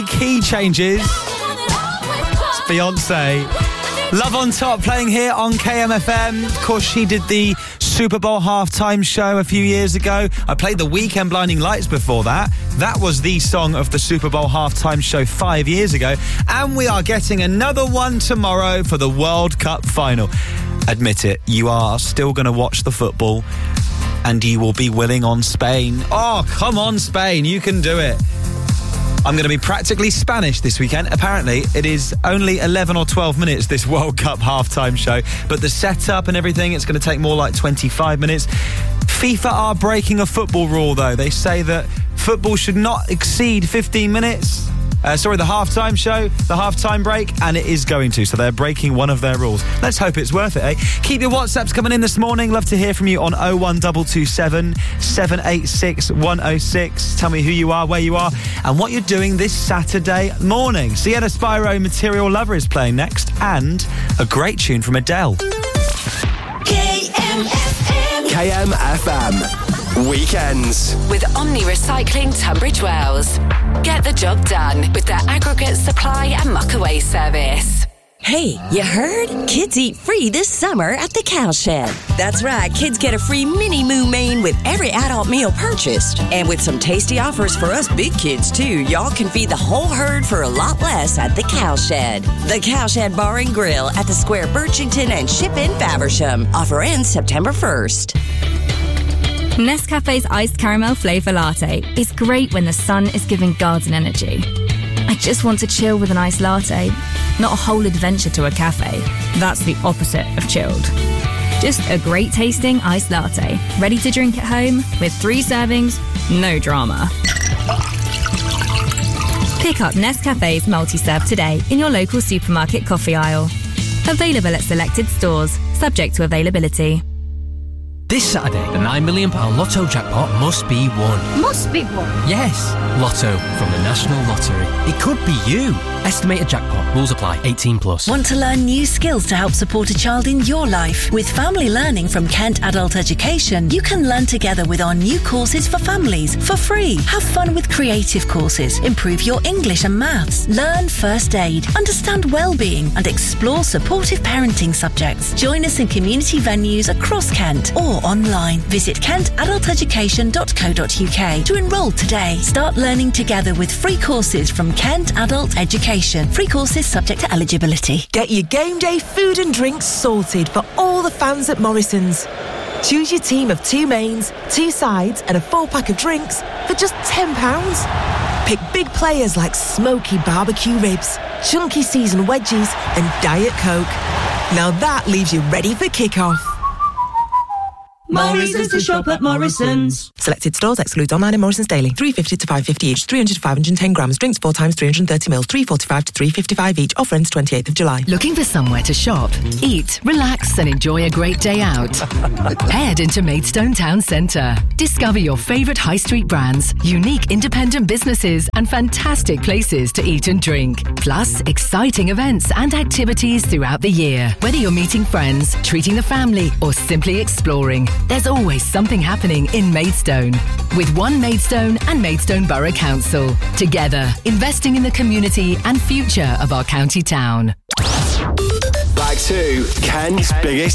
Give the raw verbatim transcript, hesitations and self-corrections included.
Key changes. It's Beyonce. Love on Top playing here on K M F M. Of course, she did the Super Bowl halftime show a few years ago. I played the Weekend Blinding Lights before that. That was the song of the Super Bowl halftime show five years ago. And we are getting another one tomorrow for the World Cup final. Admit it, you are still going to watch the football and you will be willing on Spain. Oh, come on, Spain, you can do it. I'm going to be practically Spanish this weekend. Apparently, it is only eleven or twelve minutes, this World Cup halftime show. But the setup and everything, it's going to take more like twenty-five minutes. FIFA are breaking a football rule, though. They say that football should not exceed fifteen minutes. Uh, sorry, the halftime show, the halftime break, and it is going to. So they're breaking one of their rules. Let's hope it's worth it, eh? Keep your WhatsApps coming in this morning. Love to hear from you on oh one two two seven, seven eight six, one oh six. Tell me who you are, where you are, and what you're doing this Saturday morning. Sienna Spyro, Material Lover is playing next, and a great tune from Adele. K M F M. K M F M. Weekends. With Omni Recycling Tunbridge Wells. Get the job done with their aggregate supply and muckaway service. Hey, you heard? Kids eat free this summer at the Cowshed. That's right, kids get a free mini Moo Main with every adult meal purchased. And with some tasty offers for us big kids, too, y'all can feed the whole herd for a lot less at the Cowshed. The Cowshed Bar and Grill at the Square Birchington and Ship in Faversham. Offer ends September first. Nescafe's iced caramel flavour latte is great when the sun is giving garden energy. I just want to chill with an iced latte, not a whole adventure to a cafe. That's the opposite of chilled. Just a great tasting iced latte, ready to drink at home with three servings, no drama. Pick up Nescafe's multi-serve today in your local supermarket coffee aisle. Available at selected stores, subject to availability. This Saturday, the nine million pounds Lotto jackpot must be won. Must be won? Yes, Lotto from the National Lottery. It could be you. Estimated jackpot. Rules apply. eighteen plus. Want to learn new skills to help support a child in your life? With Family Learning from Kent Adult Education, you can learn together with our new courses for families for free. Have fun with creative courses. Improve your English and maths. Learn first aid. Understand well-being and explore supportive parenting subjects. Join us in community venues across Kent or online. Visit kent adult education dot co dot uk to enrol today. Start learning together with free courses from Kent Adult Education. Free courses subject to eligibility. Get your game day food and drinks sorted for all the fans at Morrison's. Choose your team of two mains, two sides and a four pack of drinks for just ten pounds. Pick big players like smoky barbecue ribs, chunky seasoned wedgies and Diet Coke. Now that leaves you ready for kick-off. Morrison's to shop at Morrison's. Selected stores excludes online and Morrison's daily. three fifty to five fifty each, three hundred to five hundred ten grams. Drinks four times three hundred thirty mils, three forty-five to three fifty-five each. Offer ends twenty-eighth of July. Looking for somewhere to shop, eat, relax and enjoy a great day out? Head into Maidstone Town Centre. Discover your favourite high street brands, unique independent businesses and fantastic places to eat and drink. Plus, exciting events and activities throughout the year. Whether you're meeting friends, treating the family or simply exploring, there's always something happening in Maidstone. With One Maidstone and Maidstone Borough Council. Together, investing in the community and future of our county town. Back to Kent's biggest